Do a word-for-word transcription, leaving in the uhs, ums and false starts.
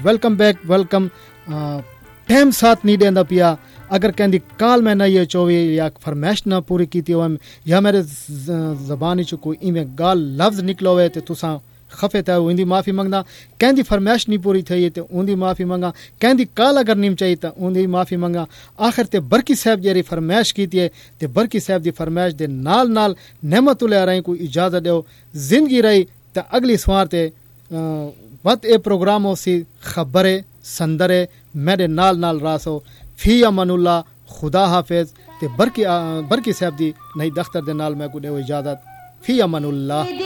Welcome back welcome time साथ नहीं देंदा पिया अगर कहंदी काल मैं ना ये चोवी या फरमाइश ना पूरी कीती हो या मेरे ज़बानी च कोई इवें गाल लफ्ज निकलो है ते तुसा खफे ता उंदी माफी मंगदा कहंदी फरमाइश नहीं पूरी थई ते उंदी माफी मंगा कहंदी काल अगर नीम चाहिए ता उंदी माफी मंगा आखिर ते बरकी साहब जेरी फरमाइश कीती है ते बरकी साहब दी फरमाइश दे नाल नाल नेमतुल रही कोई इजाजत दो जिंदगी रही ता अगली सवार ते वत ए प्रोग्राम होसी खबरे संदरे मेरे नाल नाल रासो फी अमनुल्लाह खुदा हाफिज ते बरकी बरकी साहब दी नई दफ्तर दे नाल मैं को दे इजाजत फी अमनुल्लाह।